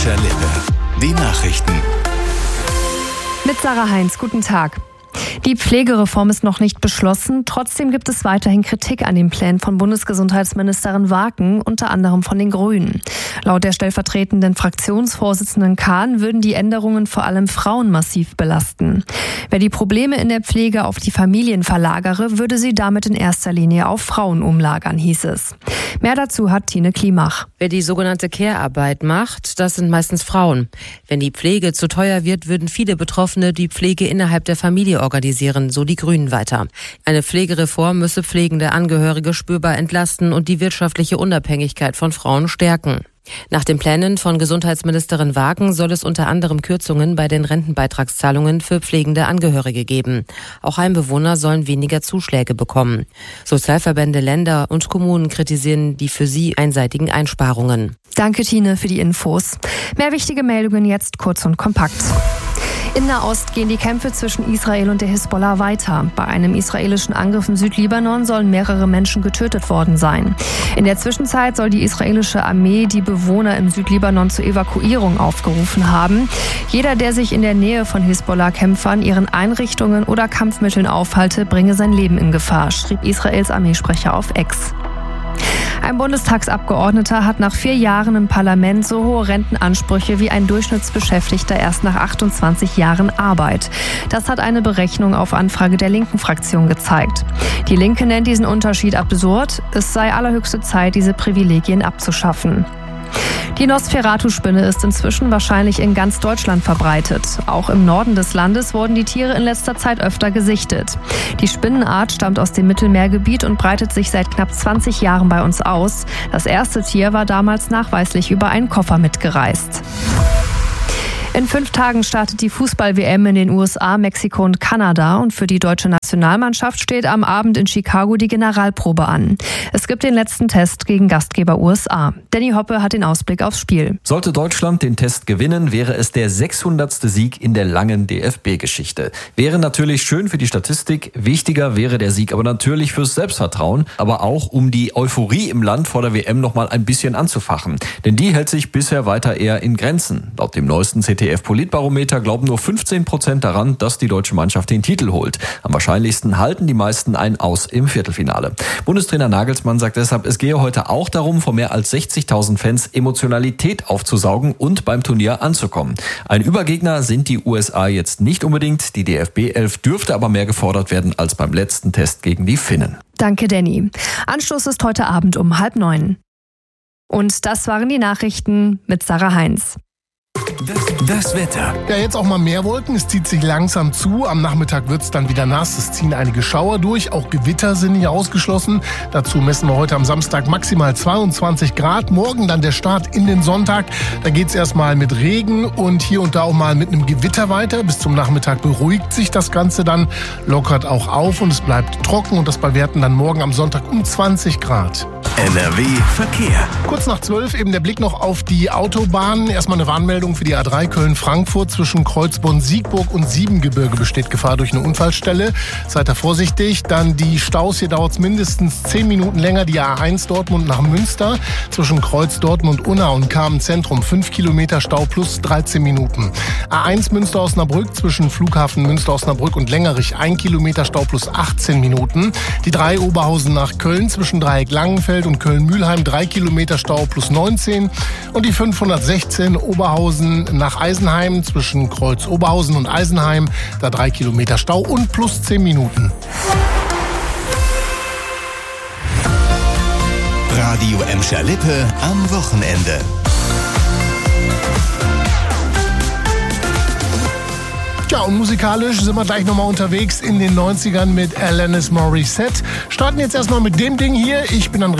Emscher Lippe. Die Nachrichten. Mit Sarah Heinz, guten Tag. Die Pflegereform ist noch nicht beschlossen. Trotzdem gibt es weiterhin Kritik an den Plänen von Bundesgesundheitsministerin Wagen, unter anderem von den Grünen. Laut der stellvertretenden Fraktionsvorsitzenden Kahn würden die Änderungen vor allem Frauen massiv belasten. Wer die Probleme in der Pflege auf die Familien verlagere, würde sie damit in erster Linie auf Frauen umlagern, hieß es. Mehr dazu hat Tine Klimach. Wer die sogenannte Care-Arbeit macht, das sind meistens Frauen. Wenn die Pflege zu teuer wird, würden viele Betroffene die Pflege innerhalb der Familie organisieren, so die Grünen weiter. Eine Pflegereform müsse pflegende Angehörige spürbar entlasten und die wirtschaftliche Unabhängigkeit von Frauen stärken. Nach den Plänen von Gesundheitsministerin Wagen soll es unter anderem Kürzungen bei den Rentenbeitragszahlungen für pflegende Angehörige geben. Auch Heimbewohner sollen weniger Zuschläge bekommen. Sozialverbände, Länder und Kommunen kritisieren die für sie einseitigen Einsparungen. Danke, Tine, für die Infos. Mehr wichtige Meldungen jetzt kurz und kompakt. In Nahost gehen die Kämpfe zwischen Israel und der Hisbollah weiter. Bei einem israelischen Angriff im Südlibanon sollen mehrere Menschen getötet worden sein. In der Zwischenzeit soll die israelische Armee die Bewohner im Südlibanon zur Evakuierung aufgerufen haben. Jeder, der sich in der Nähe von Hisbollah-Kämpfern, ihren Einrichtungen oder Kampfmitteln aufhalte, bringe sein Leben in Gefahr, schrieb Israels Armeesprecher auf X. Ein Bundestagsabgeordneter hat nach 4 Jahren im Parlament so hohe Rentenansprüche wie ein Durchschnittsbeschäftigter erst nach 28 Jahren Arbeit. Das hat eine Berechnung auf Anfrage der linken Fraktion gezeigt. Die Linke nennt diesen Unterschied absurd. Es sei allerhöchste Zeit, diese Privilegien abzuschaffen. Die Nosferatu-Spinne ist inzwischen wahrscheinlich in ganz Deutschland verbreitet. Auch im Norden des Landes wurden die Tiere in letzter Zeit öfter gesichtet. Die Spinnenart stammt aus dem Mittelmeergebiet und breitet sich seit knapp 20 Jahren bei uns aus. Das erste Tier war damals nachweislich über einen Koffer mitgereist. In 5 Tagen startet die Fußball-WM in den USA, Mexiko und Kanada. Und für die deutsche Nationalmannschaft steht am Abend in Chicago die Generalprobe an. Es gibt den letzten Test gegen Gastgeber USA. Danny Hoppe hat den Ausblick aufs Spiel. Sollte Deutschland den Test gewinnen, wäre es der 600. Sieg in der langen DFB-Geschichte. Wäre natürlich schön für die Statistik. Wichtiger wäre der Sieg aber natürlich fürs Selbstvertrauen. Aber auch, um die Euphorie im Land vor der WM noch mal ein bisschen anzufachen. Denn die hält sich bisher weiter eher in Grenzen. Laut dem neuesten ZDF-Politbarometer glauben nur 15% daran, dass die deutsche Mannschaft den Titel holt. Am wahrscheinlichsten halten die meisten ein Aus im Viertelfinale. Bundestrainer Nagelsmann sagt deshalb, es gehe heute auch darum, vor mehr als 60.000 Fans Emotionalität aufzusaugen und beim Turnier anzukommen. Ein Übergegner sind die USA jetzt nicht unbedingt. Die DFB 11 dürfte aber mehr gefordert werden als beim letzten Test gegen die Finnen. Danke, Danny. Anschluss ist heute Abend um 8:30. Und das waren die Nachrichten mit Sarah Heinz. Das Wetter. Ja, jetzt auch mal mehr Wolken. Es zieht sich langsam zu. Am Nachmittag wird es dann wieder nass. Es ziehen einige Schauer durch. Auch Gewitter sind nicht ausgeschlossen. Dazu messen wir heute am Samstag maximal 22 Grad. Morgen dann der Start in den Sonntag. Da geht es erstmal mit Regen und hier und da auch mal mit einem Gewitter weiter. Bis zum Nachmittag beruhigt sich das Ganze dann, lockert auch auf und es bleibt trocken. Und das bei Werten dann morgen am Sonntag um 20 Grad. NRW Verkehr. Kurz nach 12 eben der Blick noch auf die Autobahnen. Erstmal eine Warnmeldung für die A3 Köln-Frankfurt. Zwischen Kreuzborn-Siegburg und Siebengebirge besteht Gefahr durch eine Unfallstelle. Seid da vorsichtig. Dann die Staus. Hier dauert es mindestens 10 Minuten länger. Die A1 Dortmund nach Münster. Zwischen Kreuz Dortmund, Unna und Kamenz-Zentrum 5 Kilometer Stau plus 13 Minuten. A1 Münster-Osnabrück zwischen Flughafen Münster-Osnabrück und Längerich 1 Kilometer Stau plus 18 Minuten. Die 3 Oberhausen nach Köln zwischen Dreieck Langenfeld und Köln-Mühlheim 3 Kilometer Stau plus 19. Und die 516 Oberhausen nach Eisenheim zwischen Kreuz Oberhausen und Eisenheim, da 3 Kilometer Stau und plus 10 Minuten. Radio Emscher Lippe am Wochenende. Ja, und musikalisch sind wir gleich nochmal unterwegs in den 90ern mit Alanis Morissette. Starten jetzt erstmal mit dem Ding hier. Ich bin Andreas